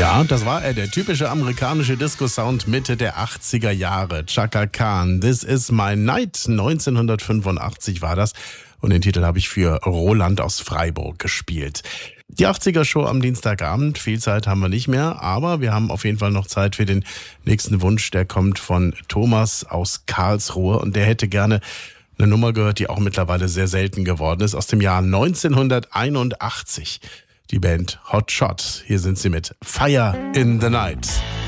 Ja, das war er, der typische amerikanische Disco-Sound Mitte der 80er Jahre. Chaka Khan, This Is My Night, 1985 war das. Und den Titel habe ich für Roland aus Freiburg gespielt. Die 80er-Show am Dienstagabend, viel Zeit haben wir nicht mehr, aber wir haben auf jeden Fall noch Zeit für den nächsten Wunsch. Der kommt von Thomas aus Karlsruhe und der hätte gerne eine Nummer gehört, die auch mittlerweile sehr selten geworden ist, aus dem Jahr 1981. Die Band Hot Shot. Hier sind sie mit Fire in the Night.